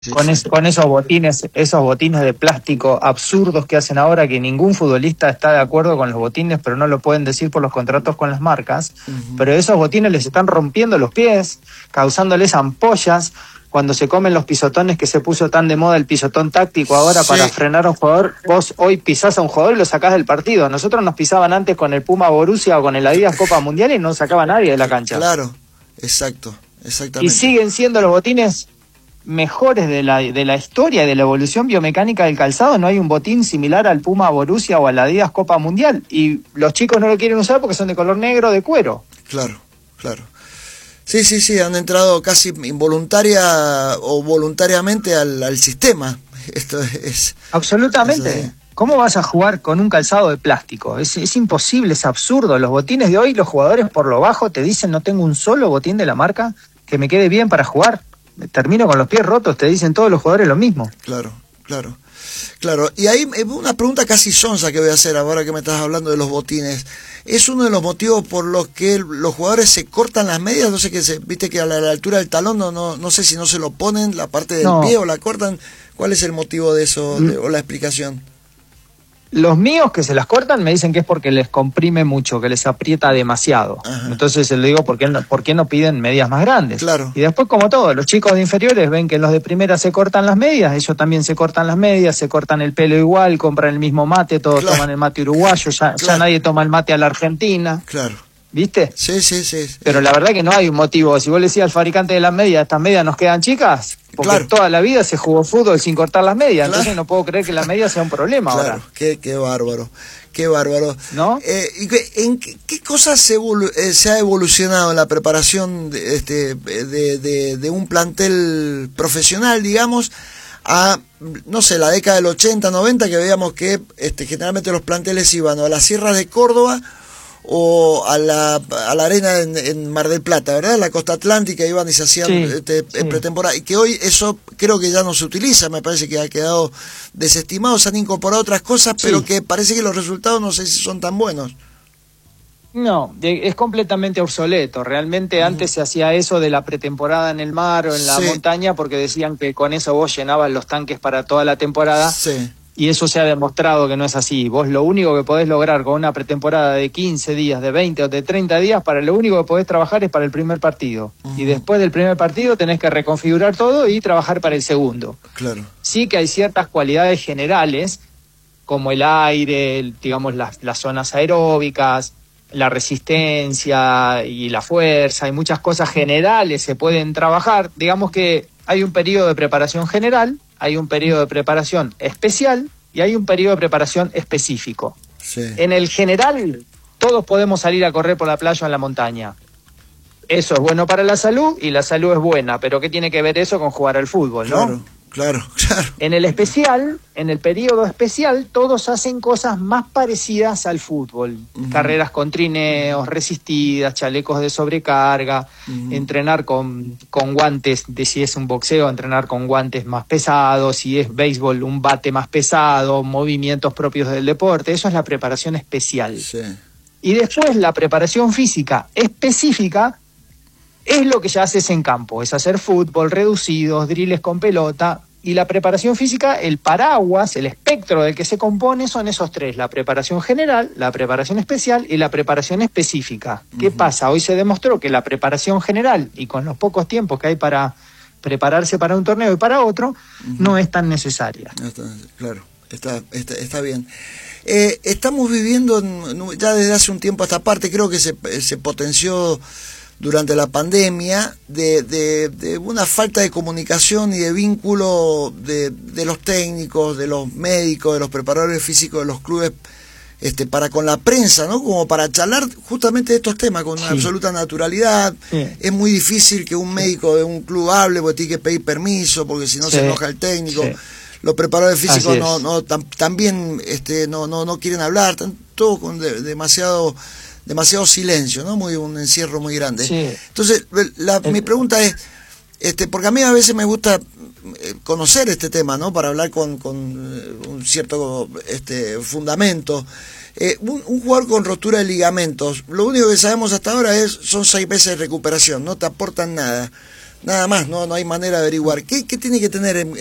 Sí, con, sí. con esos botines de plástico absurdos que hacen ahora, que ningún futbolista está de acuerdo con los botines, pero no lo pueden decir por los contratos con las marcas. Ujú. Pero esos botines les están rompiendo los pies, causándoles ampollas. Cuando se comen los pisotones, que se puso tan de moda el pisotón táctico ahora para Sí, frenar a un jugador, vos hoy pisás a un jugador y lo sacás del partido. Nosotros nos pisaban antes con el Puma Borussia o con el Adidas Copa Mundial y no sacaba a nadie de la cancha. claro, exacto, Y exactamente. siguen siendo los botines mejores de la historia, de la evolución biomecánica del calzado. No hay un botín similar al Puma Borussia o al Adidas Copa Mundial. Y los chicos no lo quieren usar porque son de color negro de cuero. Claro, claro. Sí, sí, sí, han entrado casi involuntaria o voluntariamente al sistema. Esto es Absolutamente. ¿Cómo vas a jugar con un calzado de plástico? Es imposible, es absurdo. Los botines de hoy, los jugadores por lo bajo te dicen: no tengo un solo botín de la marca que me quede bien para jugar. Termino con los pies rotos, te dicen todos los jugadores lo mismo. claro, claro. Claro, y ahí una pregunta casi sonsa que voy a hacer ahora que me estás hablando de los botines. ¿Es uno de los motivos por los que los jugadores se cortan las medias? No sé, viste que a la altura del talón no sé si no se lo ponen, la parte del No. pie o la cortan. ¿Cuál es el motivo de eso o la explicación? Los míos que se las cortan me dicen que es porque les comprime mucho, que les aprieta demasiado. Ajá. Entonces le digo: ¿por qué no piden medias más grandes? Claro. Y después, como todo, los chicos de inferiores ven que los de primera se cortan las medias, ellos también se cortan las medias, se cortan el pelo igual, compran el mismo mate, todos Claro. toman el mate uruguayo, ya Claro. nadie toma el mate a la Argentina, Claro. ¿viste? Sí, sí, sí. Pero la verdad que no hay un motivo. Si vos le decías al fabricante de las medias: estas medias nos quedan chicas, porque Claro. toda la vida se jugó fútbol sin cortar las medias. Claro. Entonces no puedo creer que las medias sea un problema Claro, ahora, qué bárbaro, qué bárbaro. ¿no? ¿En qué cosas se ha evolucionado en la preparación de un plantel profesional, digamos, a, no sé, la década del 80, 90, que veíamos que generalmente los planteles iban o a las sierras de Córdoba o a la arena en Mar del Plata, ¿verdad? La costa atlántica, iban y se hacían Sí. pretemporada, y que hoy eso creo que ya no se utiliza, me parece que ha quedado desestimado, se han incorporado otras cosas, Sí. pero que parece que los resultados no sé si son tan buenos. No, es completamente obsoleto. Realmente antes se hacía eso de la pretemporada en el mar o en la Sí. montaña porque decían que con eso vos llenabas los tanques para toda la temporada, Sí, y eso se ha demostrado que no es así. Vos lo único que podés lograr con una pretemporada de 15 días, de 20 o de 30 días, para lo único que podés trabajar es para el primer partido. Y después del primer partido tenés que reconfigurar todo y trabajar para el segundo. claro. Sí que hay ciertas cualidades generales, como el aire, digamos las zonas aeróbicas, la resistencia y la fuerza, y muchas cosas generales se pueden trabajar. Digamos que hay un periodo de preparación general, hay un periodo de preparación especial y hay un periodo de preparación específico. Sí, En el general, todos podemos salir a correr por la playa o en la montaña. Eso es bueno para la salud y la salud es buena, pero ¿qué tiene que ver eso con jugar al fútbol, no? claro, claro, claro. En el especial, en el periodo especial, todos hacen cosas más parecidas al fútbol. Carreras con trineos, resistidas, chalecos de sobrecarga, entrenar con guantes, de si es un boxeo, entrenar con guantes más pesados, si es béisbol, un bate más pesado, movimientos propios del deporte. Eso es la preparación especial. Sí, Y después la preparación física específica es lo que ya haces en campo, es hacer fútbol, reducidos, dribles con pelota. Y la preparación física, el paraguas, el espectro del que se compone son esos tres: la preparación general, la preparación especial y la preparación específica. ¿Qué pasa? Hoy se demostró que la preparación general, y con los pocos tiempos que hay para prepararse para un torneo y para otro, no es tan necesaria. claro, está bien. Estamos viviendo ya desde hace un tiempo a esta parte, creo que se potenció durante la pandemia, de una falta de comunicación y de vínculo de los técnicos, de los médicos, de los preparadores físicos de los clubes, para con la prensa, ¿no? Como para charlar justamente de estos temas con absoluta naturalidad. Sí. Es muy difícil que un médico de un club hable porque tiene que pedir permiso, porque si no se enoja el técnico. Sí. Los preparadores físicos Así es. también no quieren hablar, están todos con demasiado silencio, ¿no? Un encierro muy grande. Sí. Entonces, mi pregunta es, porque a mí a veces me gusta conocer este tema, ¿no? Para hablar con un cierto fundamento. Un jugador con rotura de ligamentos, lo único que sabemos hasta ahora son 6 meses de recuperación, no te aportan nada. Nada más, no hay manera de averiguar. ¿Qué tiene que tener